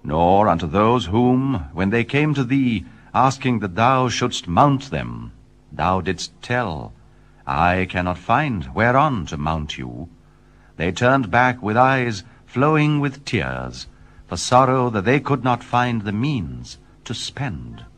Nor unto those whom, when they came to thee, asking that thou shouldst mount them, thou didst tell, I cannot find whereon to mount you. They turned back with eyes flowing with tears, for sorrow that they could not find the means to spend.